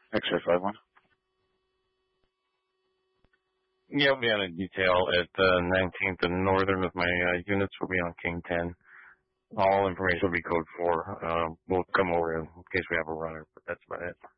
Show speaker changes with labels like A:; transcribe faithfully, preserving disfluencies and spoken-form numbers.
A: X-ray five one.
B: Yeah, I'll be on a detail at uh, nineteenth and Northern with my uh, units. Will be on King ten. All information will be code four. Uh, we'll come over in case we have a runner, but that's about it.